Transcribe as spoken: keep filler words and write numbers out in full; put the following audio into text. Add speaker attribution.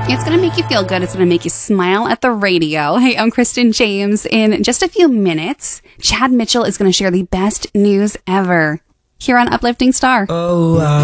Speaker 1: It's going to make you feel good. It's going to make you smile at the radio. Hey, I'm Kristen James. In just a few minutes, Chad Mitchell is going to share the best news ever here on Uplifting Star.
Speaker 2: Oh, uh.